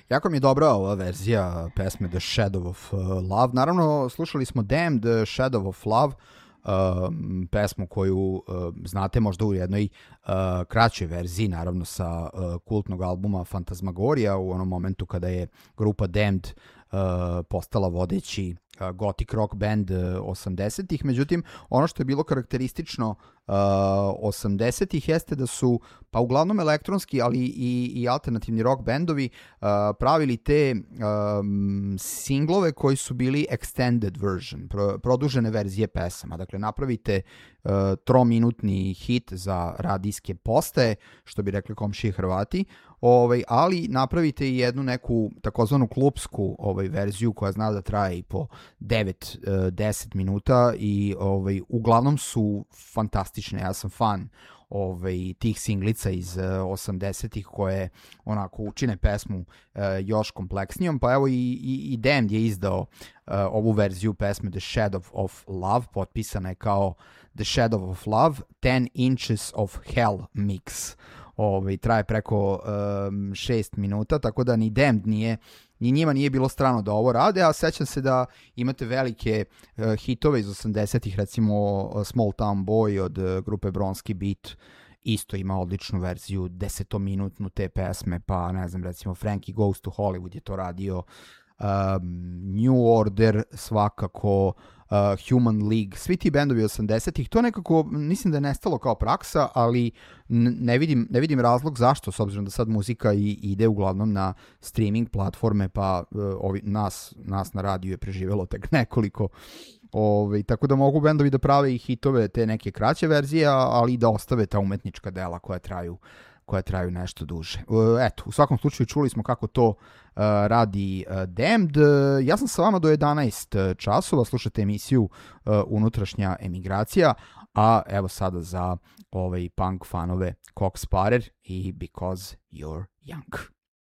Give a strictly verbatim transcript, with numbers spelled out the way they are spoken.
Jako mi je dobra ova verzija pesme The Shadow of uh, Love. Naravno, slušali smo Damned, The Shadow of Love, uh, pesmu koju uh, znate možda u jednoj uh, kraćoj verziji, naravno sa uh, kultnog albuma Fantasmagoria, u onom momentu kada je grupa Damned uh, postala vodeći uh, gothic rock band uh, osamdesetih. Međutim, ono što je bilo karakteristično uh, osamdesetih jeste da su pa uglavnom elektronski, ali i, i alternativni rock bendovi uh, pravili te um, singlove koji su bili extended version, pro, produžene verzije pesama. Dakle, napravite uh, trominutni hit za radijske postaje, što bi rekli komšije Hrvati, ovaj, ali napravite i jednu neku takozvanu klupsku ovaj, verziju koja zna da traje i po devet do deset minuta i ovaj, uglavnom su fantastične. Ja sam fan ovaj, tih singlica iz uh, osamdesetih koje onako učine pesmu uh, još kompleksnijom, pa evo i, i, i Damned je izdao uh, ovu verziju pesme The Shadow of Love, potpisana je kao The Shadow of Love ten inches of Hell Mix. Ovaj, traje preko um, šest minuta, tako da ni Damned nije, ni njima nije bilo strano da ovo rade, a sećam se da imate velike uh, hitove iz osamdesetih, recimo uh, Small Town Boy od uh, grupe Bronski Beat, isto ima odličnu verziju, desetominutnu te pesme, pa ne znam, recimo Frankie Goes to Hollywood je to radio, um, New Order svakako, Uh, Human League, svi ti bendovi osamdesetih, to nekako mislim da je nestalo kao praksa, ali ne vidim, ne vidim razlog zašto, s obzirom da sad muzika i ide uglavnom na streaming platforme, pa uh, ovi, nas, nas na radiju je preživelo tek nekoliko, ovaj, tako da mogu bendovi da prave i hitove, te neke kraće verzije, ali i da ostave ta umetnička dela koja traju koja traju nešto duže. Eto, u svakom slučaju čuli smo kako to uh, radi uh, Damned. Ja sam sa vama do jedanaest časova, slušate emisiju uh, Unutrašnja emigracija, a evo sada za ovaj punk fanove Cock Sparer i Because You're Young.